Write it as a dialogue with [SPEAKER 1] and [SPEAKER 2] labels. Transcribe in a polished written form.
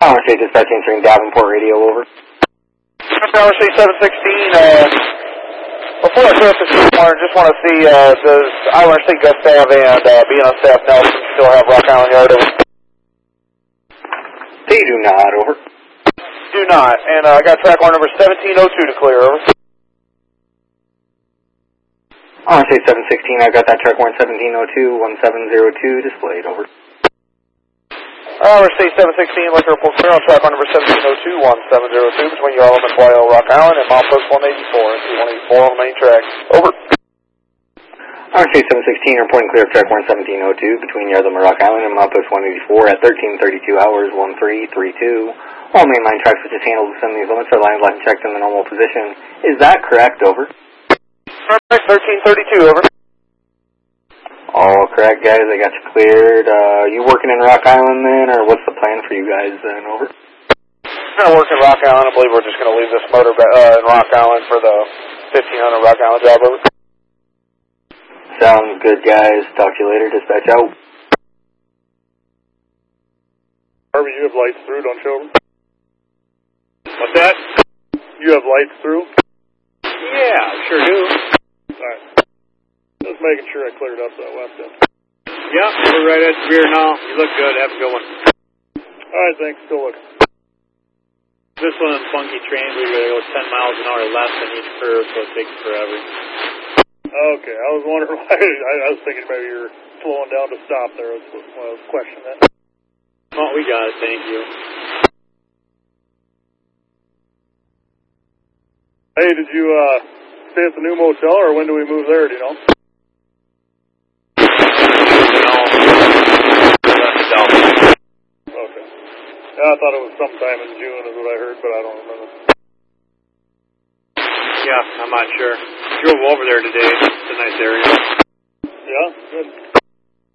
[SPEAKER 1] RC dispatch answering Davenport radio, over.
[SPEAKER 2] RC 716, before I start this morning, just want to see, does Island State Gun Staff and BNS Staff Nelson still have Rock Island Yard, over?
[SPEAKER 1] They do not, over.
[SPEAKER 2] Do not, and I got track line number 1702 to clear, over.
[SPEAKER 1] RC 716, I got that track warrant 1702, 1702 displayed, over.
[SPEAKER 2] RC 716, Liquor Report Clear on track line number 1702, 1702 between your element YO Rock Island and milepost 184 and 184 on the main track, over.
[SPEAKER 1] RC 716, reporting clear of track warrant 1702 between Yarlum and Rock Island and milepost 184 at 1332 hours, 1332. All mainline tracks which is handled within these limits are lines left and checked in the normal position. Is that correct, over?
[SPEAKER 2] Correct, 1332, over.
[SPEAKER 1] All correct, guys. I got you cleared. You working in Rock Island then, or what's the plan for you guys then, over?
[SPEAKER 2] I'm going to work in Rock Island. I believe we're just going to leave this motor in Rock Island for the 1500 Rock Island job, over.
[SPEAKER 1] Sounds good, guys. Talk to you later. Dispatch out.
[SPEAKER 3] Harvey, you have lights through, don't you, over?
[SPEAKER 4] What's that?
[SPEAKER 3] You have lights through?
[SPEAKER 4] Yeah, sure do.
[SPEAKER 3] Alright. Just making sure I cleared up that left end.
[SPEAKER 4] Yeah, we're right at the rear now. You look good. Have a good one.
[SPEAKER 3] Alright, thanks. Still looking.
[SPEAKER 4] This one on Funky Train, we go 10 miles an hour less than each curve, so it takes forever.
[SPEAKER 3] Okay, I was wondering why. I was thinking maybe you're slowing down to stop there. That's what I was questioning that.
[SPEAKER 4] Oh, we got it. Thank you.
[SPEAKER 3] Hey, did you stay at the new motel, or when do we move there, do you know? Okay. Yeah, I thought it was sometime in June is what I heard, but I don't remember.
[SPEAKER 4] Yeah, I'm not sure. Drove over there today. It's a nice area.
[SPEAKER 3] Yeah? Good.